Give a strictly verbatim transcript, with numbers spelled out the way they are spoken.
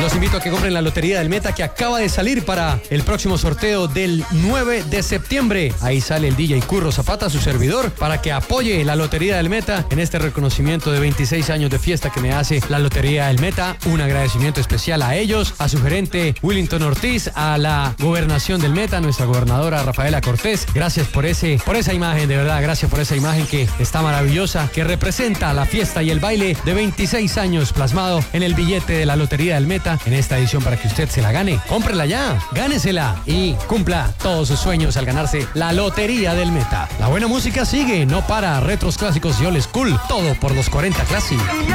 Los invito a que compren la Lotería del Meta que acaba de salir para el próximo sorteo del nueve de septiembre. Ahí sale el D J Curro Zapata, su servidor, para que apoye la Lotería del Meta en este reconocimiento de veintiséis años de fiesta que me hace la Lotería del Meta. Un agradecimiento especial a ellos, a su gerente Willington Ortiz, a la gobernación del Meta, nuestra gobernadora Rafaela Cortés. Gracias por ese, por esa imagen, de verdad, gracias por esa imagen que está maravillosa, que representa la fiesta y el baile de veintiséis años plasmado en el billete de la Lotería del Meta en esta edición para que usted se la gane. Cómprela ya, gánesela y cumpla todos sus sueños al ganarse la Lotería del Meta. La buena música sigue, no para, retros clásicos y old school, todo por los cuarenta Classic.